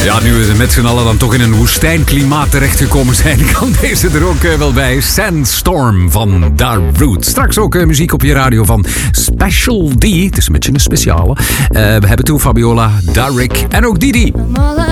Ja, nu we met z'n allen dan toch in een woestijnklimaat terechtgekomen zijn, kan deze er ook wel bij. Sandstorm van Darude. Straks ook muziek op je radio van Special D. Het is een beetje een speciale. We hebben toe Fabiola, Derek en ook Didi.